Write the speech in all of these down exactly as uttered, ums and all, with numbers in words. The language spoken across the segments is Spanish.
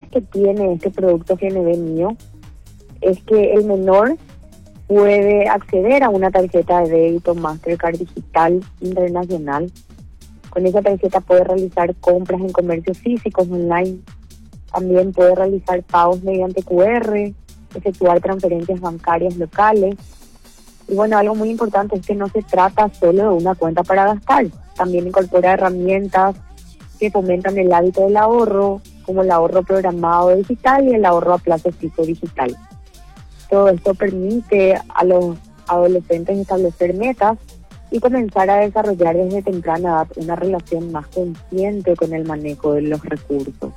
que tiene este producto G N B Mío es que el menor puede acceder a una tarjeta de débito Mastercard digital internacional. Con esa tarjeta puede realizar compras en comercios físicos online. También puede realizar pagos mediante Q R, efectuar transferencias bancarias locales. Y bueno, algo muy importante es que no se trata solo de una cuenta para gastar. También incorpora herramientas que fomentan el hábito del ahorro, como el ahorro programado digital y el ahorro a plazo fijo digital. Todo esto permite a los adolescentes establecer metas y comenzar a desarrollar desde temprana edad una relación más consciente con el manejo de los recursos.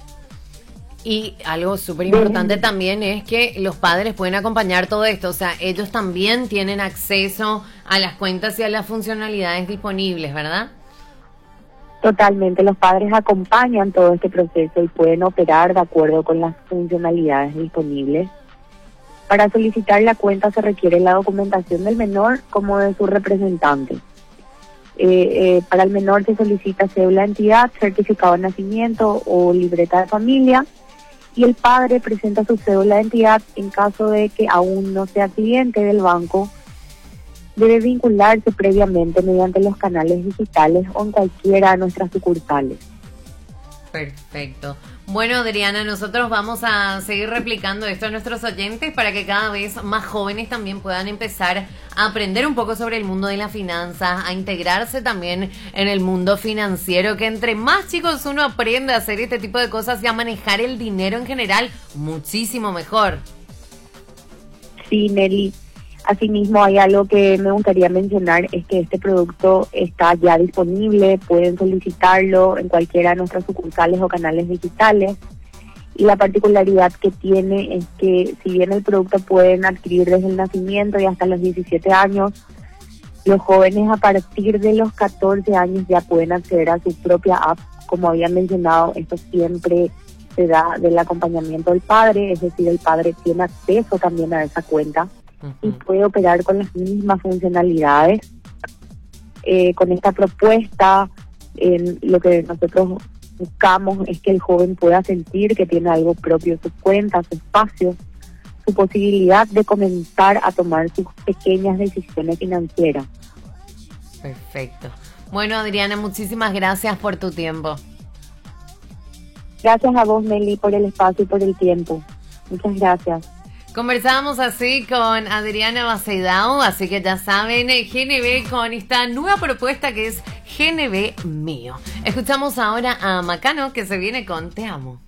Y algo súper importante también es que los padres pueden acompañar todo esto, o sea, ellos también tienen acceso a las cuentas y a las funcionalidades disponibles, ¿verdad? Totalmente, los padres acompañan todo este proceso y pueden operar de acuerdo con las funcionalidades disponibles. Para solicitar la cuenta se requiere la documentación del menor como de su representante. Eh, eh, para el menor se solicita cédula de identidad, certificado de nacimiento o libreta de familia, y el padre presenta su cédula de identidad. En caso de que aún no sea cliente del banco, debe vincularse previamente mediante los canales digitales o en cualquiera de nuestras sucursales. Perfecto. Bueno, Adriana, nosotros vamos a seguir replicando esto a nuestros oyentes para que cada vez más jóvenes también puedan empezar a aprender un poco sobre el mundo de las finanzas, a integrarse también en el mundo financiero, que entre más chicos uno aprende a hacer este tipo de cosas y a manejar el dinero en general, muchísimo mejor. Sí, Nelly. Asimismo, hay algo que me gustaría mencionar, es que este producto está ya disponible, pueden solicitarlo en cualquiera de nuestras sucursales o canales digitales, y la particularidad que tiene es que si bien el producto pueden adquirir desde el nacimiento y hasta los diecisiete años, los jóvenes a partir de los catorce años ya pueden acceder a su propia app. Como había mencionado, esto siempre se da del acompañamiento del padre, es decir, el padre tiene acceso también a esa cuenta y puede operar con las mismas funcionalidades. Eh, con esta propuesta, eh, lo que nosotros buscamos es que el joven pueda sentir que tiene algo propio, su cuenta, su espacio, su posibilidad de comenzar a tomar sus pequeñas decisiones financieras. Perfecto. Bueno, Adriana, muchísimas gracias por tu tiempo. Gracias a vos, Nelly, por el espacio y por el tiempo. Muchas gracias. Conversábamos así con Adriana Baceidao, así que ya saben, G N B con esta nueva propuesta que es G N B Mío. Escuchamos ahora a Macano, que se viene con Te Amo.